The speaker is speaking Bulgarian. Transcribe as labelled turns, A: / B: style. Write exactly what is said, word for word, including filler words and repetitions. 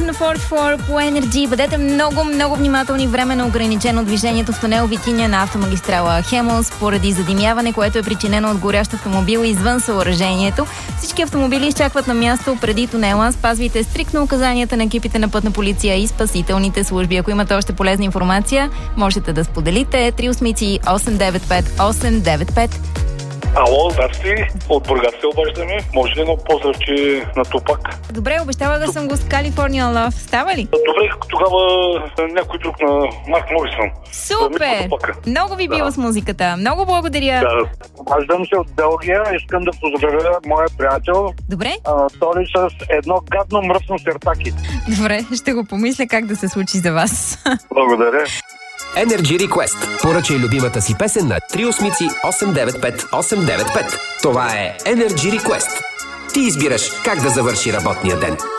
A: на Форт фор по Energy. Бъдете много, много внимателни. Време на ограничено движението в тунел Витиня на автомагистрала Хемус поради задимяване, което е причинено от горящ автомобил извън съоръжението. Всички автомобили изчакват на място преди тунела. Спазвайте стриктно указанията на екипите на Пътна полиция и спасителните служби. Ако имате още полезна информация, можете да споделите. три осмици осем девет пет осем девет пет.
B: Ало, здрасти, от Бургас се обаждаме. Може ли едно поздравче на Тупак?
A: Добре, обещава да съм го с California Love. Става ли?
B: Добре, тогава някой друг на Марк Морисън.
A: Супер! Много ви бива
B: да.
A: с музиката. Много благодаря.
B: Да.
C: Обаждам се от Белгия. Искам да поздравя моя приятел.
A: Добре.
C: Толи с едно гадно мръсно сертаки.
A: Добре, ще го помисля как да се случи за вас.
C: Благодаря.
D: Energy Request. Поръчай любимата си песен на три осмици осем девет пет осем девет пет. Това е Energy Request. Ти избираш как да завърши работния ден.